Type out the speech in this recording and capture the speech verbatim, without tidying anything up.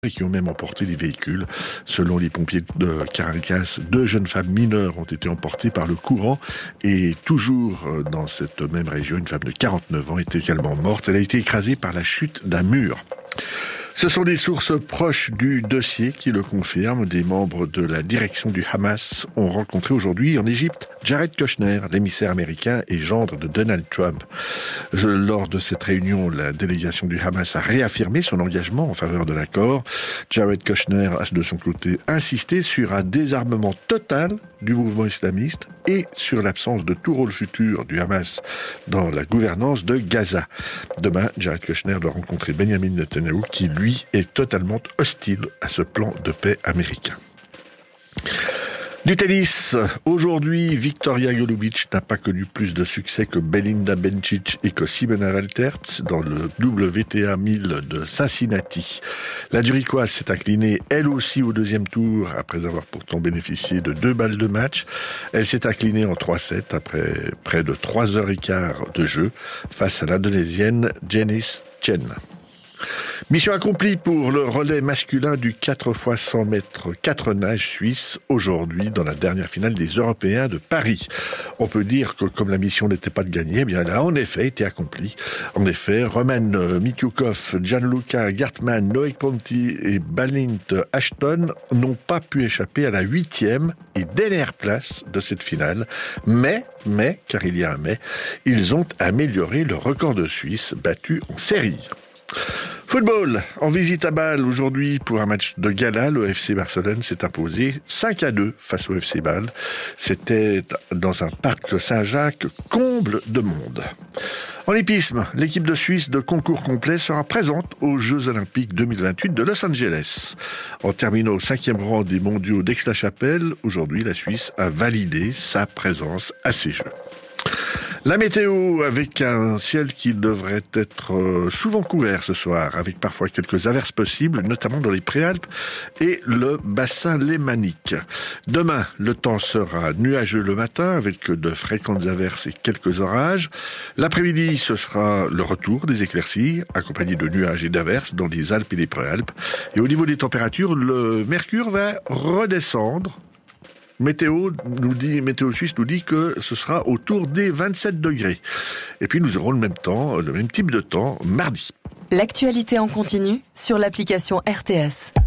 et qui ont même emporté les véhicules. Selon les pompiers de Caracas, deux jeunes femmes mineures ont été emportées par le courant et toujours dans cette même région, une femme de quarante-neuf ans est également morte. Elle a été écrasée par la chute d'un mur. Ce sont des sources proches du dossier qui le confirment. Des membres de la direction du Hamas ont rencontré aujourd'hui en Égypte Jared Kushner, l'émissaire américain et gendre de Donald Trump. Lors de cette réunion, la délégation du Hamas a réaffirmé son engagement en faveur de l'accord. Jared Kushner a de son côté insisté sur un désarmement total du mouvement islamiste et sur l'absence de tout rôle futur du Hamas dans la gouvernance de Gaza. Demain, Jared Kushner doit rencontrer Benjamin Netanyahu qui, lui, est totalement hostile à ce plan de paix américain. Du tennis. Aujourd'hui, Victoria Golubic n'a pas connu plus de succès que Belinda Bencic et que Simona Walters dans le W T A mille de Cincinnati. La Zurichoise s'est inclinée elle aussi au deuxième tour après avoir pourtant bénéficié de deux balles de match. Elle s'est inclinée en trois sept après près de trois heures et quart de jeu face à l'Indonésienne Janice Chen. Mission accomplie pour le relais masculin du quatre fois cent mètres quatre nages suisse aujourd'hui dans la dernière finale des Européens de Paris. On peut dire que comme la mission n'était pas de gagner, eh bien elle a en effet été accomplie. En effet, Roman Mityukov, Gianluca Gartmann, Noé Ponti et Balint Ashton n'ont pas pu échapper à la huitième et dernière place de cette finale. Mais, mais, car il y a un mais, ils ont amélioré le record de Suisse battu en série. Football, en visite à Bâle aujourd'hui pour un match de gala. Le F C Barcelone s'est imposé cinq à deux face au F C Bâle. C'était dans un parc Saint-Jacques, comble de monde. En hippisme, l'équipe de Suisse de concours complet sera présente aux Jeux Olympiques deux mille vingt-huit de Los Angeles. En terminant au cinquième rang des mondiaux d'Aix-la-Chapelle, aujourd'hui la Suisse a validé sa présence à ces Jeux. La météo avec un ciel qui devrait être souvent couvert ce soir, avec parfois quelques averses possibles, notamment dans les Préalpes et le bassin lémanique. Demain, le temps sera nuageux le matin avec de fréquentes averses et quelques orages. L'après-midi, ce sera le retour des éclaircies, accompagné de nuages et d'averses dans les Alpes et les Préalpes. Et au niveau des températures, le mercure va redescendre. Météo nous dit, Météo Suisse nous dit que ce sera autour des vingt-sept degrés. Et puis nous aurons le même temps, le même type de temps, mardi. L'actualité en continu sur l'application R T S.